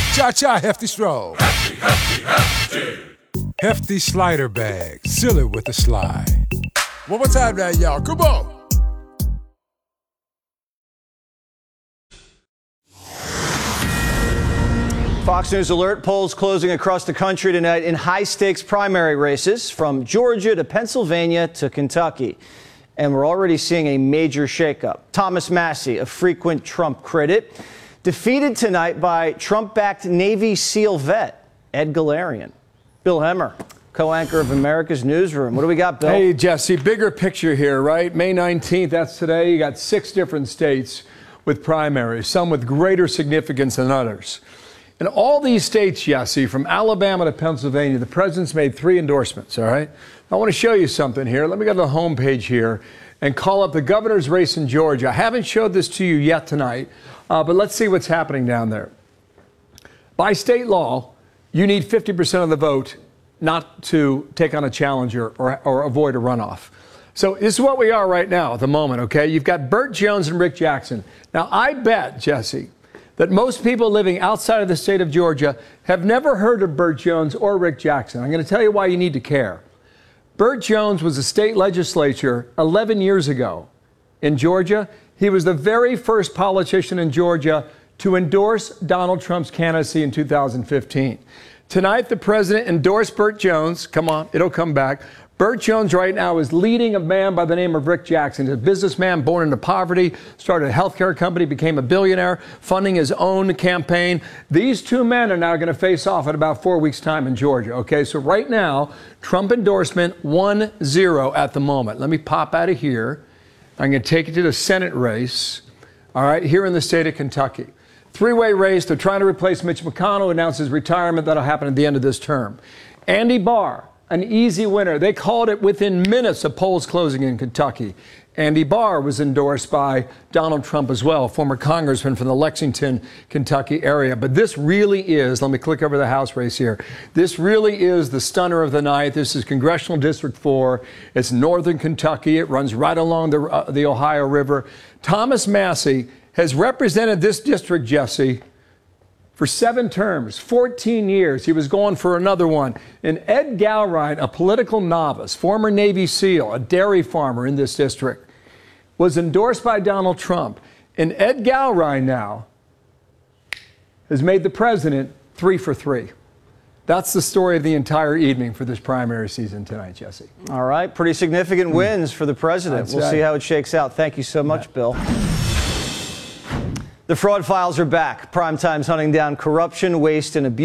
Cha-cha, Hefty Stroll. Hefty slider bag. Seal it with a slide. One more time now, y'all. Come on. Fox News Alert: polls closing across the country tonight in high-stakes primary races from Georgia to Pennsylvania to Kentucky. And we're already seeing a major shakeup. Thomas Massie, a frequent Trump critic, defeated tonight by Trump-backed Navy SEAL vet Ed Galarian. Bill Hemmer, co-anchor of America's Newsroom. What do we got, Bill? Hey, Jesse, bigger picture here, right? May 19th, that's today. You got 6 different states with primaries, some with greater significance than others. In all these states, Jesse, from Alabama to Pennsylvania, the president's made 3 endorsements, all right? I want to show you something here. Let me go to the homepage here and call up the governor's race in Georgia. I haven't showed this to you yet tonight, but let's see what's happening down there. By state law, you need 50% of the vote not to take on a challenger or avoid a runoff. So this is what we are right now at the moment, okay? You've got Burt Jones and Rick Jackson. Now, I bet, Jesse, that most people living outside of the state of Georgia have never heard of Burt Jones or Rick Jackson. I'm going to tell you why you need to care. Burt Jones was a state legislature 11 years ago in Georgia. He was the very first politician in Georgia to endorse Donald Trump's candidacy in 2015. Tonight, the president endorsed Burt Jones. Come on, it'll come back. Burt Jones right now is leading a man by the name of Rick Jackson. He's a businessman born into poverty, started a healthcare company, became a billionaire, funding his own campaign. These 2 men are now going to face off in about 4 weeks' time in Georgia. Okay, so right now, Trump endorsement 1-0 at the moment. Let me pop out of here. I'm going to take you to the Senate race, all right, here in the state of Kentucky. 3-way race. They're trying to replace Mitch McConnell, who announced his retirement. That'll happen at the end of this term. Andy Barr, an easy winner. They called it within minutes of polls closing in Kentucky. Andy Barr was endorsed by Donald Trump as well, former congressman from the Lexington, Kentucky area. But this really is, let me click over the House race here. This really is the stunner of the night. This is Congressional District 4. It's northern Kentucky. It runs right along the Ohio River. Thomas Massie has represented this district, Jesse, for 7 terms, 14 years. He was going for another one. And Ed Galarian, a political novice, former Navy SEAL, a dairy farmer in this district, was endorsed by Donald Trump. And Ed Galarian now has made the president 3 for 3. That's the story of the entire evening for this primary season tonight, Jesse. All right, pretty significant wins for the president. That's we'll right. see how it shakes out. Thank you so much, Bill. The Fraud Files are back. Prime Time's hunting down corruption, waste, and abuse.